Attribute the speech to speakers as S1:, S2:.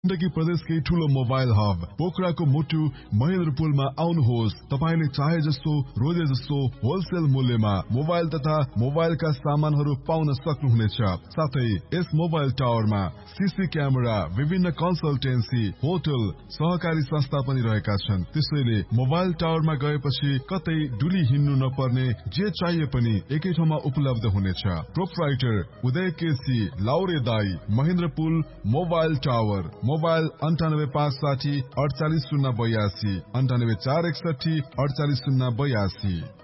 S1: जिन्दगी प्रदेशकै ठूलो mobile hub पोखराको मुटु महेन्द्रपुलमा आउनुहोस्। तपाईले चाहे जस्तो रोजे जस्तो होलसेल मूल्यमा मोबाइल तथा मोबाइलका सामानहरू पाउन सक्नुहुनेछ। साथै यस मोबाइल टावरमा सीसी क्यामेरा, विभिन्न कन्सल्टेन्सी, होटल, सहकारी संस्था पनि रहेका छन्। त्यसैले मोबाइल टावरमा गएपछि कतै डुली हिँड्नु नपर्ने, जे चाहिए पनि एकै ठाउँमा उपलब्ध हुनेछ। प्रोप्राइटर उदय केसी, लाउरे दाई, महेन्द्रपुल मोबाइल टावर। मोबाइल 9856 48 082, 98461 48 082।